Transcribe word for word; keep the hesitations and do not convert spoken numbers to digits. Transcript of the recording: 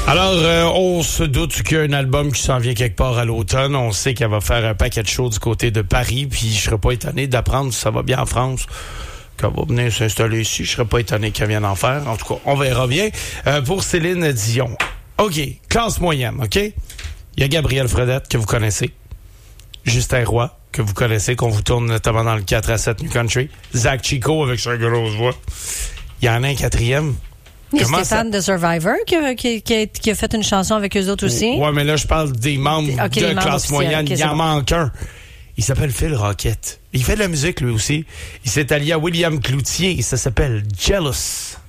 Alors, euh, on se doute qu'il y a un album qui s'en vient quelque part à l'automne. On sait qu'elle va faire un paquet de shows du côté de Paris, puis je serais pas étonné d'apprendre si ça va bien en France, qu'elle va venir s'installer ici. Je serais pas étonné qu'elle vienne en faire. En tout cas, on verra bien. Euh, pour Céline Dion. OK, classe moyenne, OK? Il y a Gabriel Fredette, que vous connaissez. Justin Roy, que vous connaissez, qu'on vous tourne notamment dans le quatre à sept New Country. Zach Chico, avec sa grosse voix. Il y en a un quatrième. Il y a Stéphane de Survivor qui a, qui, qui, qui a fait une chanson avec eux autres aussi. Ouais, mais là, je parle des membres okay, de membres classe moyenne. Okay, il en bon. manque un. Il s'appelle Phil Rockett. Il fait de la musique, lui aussi. Il s'est allié à William Cloutier et ça s'appelle Jealous.